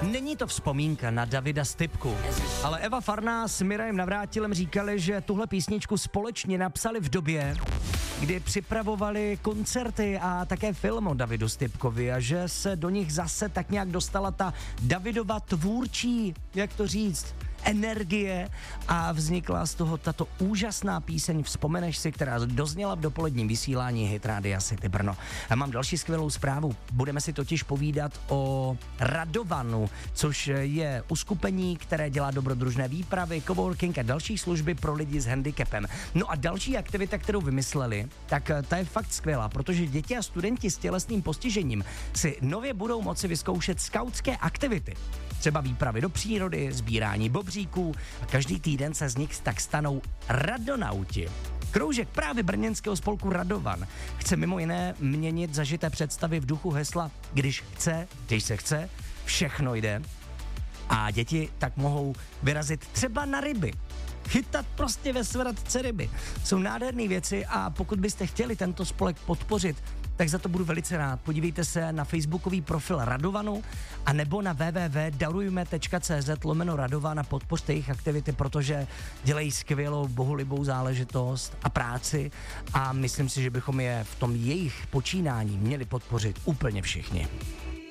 Není to vzpomínka na Davida Stypku, ale Eva Farná s Mirajem Navrátilem říkali, že tuhle písničku společně napsali v době, kdy připravovali koncerty a také film o Davidu Stypkovi a že se do nich zase tak nějak dostala ta Davidova tvůrčí, jak to říct, energie a vznikla z toho tato úžasná píseň Vzpomeneš si, která dozněla v dopoledním vysílání Hit Rádia City Brno. A mám další skvělou zprávu. Budeme si totiž povídat o Radovanu, což je uskupení, které dělá dobrodružné výpravy, coworking a další služby pro lidi s handicapem. No a další aktivita, kterou vymysleli, tak ta je fakt skvělá, protože děti a studenti s tělesným postižením si nově budou moci vyzkoušet skautské aktivity. Třeba výpravy do přírody, sbírání bobříků a každý týden se z nich tak stanou radonauti. Kroužek právě brněnského spolku Radovan chce mimo jiné měnit zažité představy v duchu hesla když se chce, všechno jde. A děti tak mohou vyrazit třeba na ryby. Chytat prostě ve svratce ryby. Jsou nádherné věci a pokud byste chtěli tento spolek podpořit, tak za to budu velice rád. Podívejte se na facebookový profil Radovanu a nebo na www.darujme.cz/Radovan a podpořte jejich aktivity, protože dělají skvělou bohulibou záležitost a práci a myslím si, že bychom je v tom jejich počínání měli podpořit úplně všichni.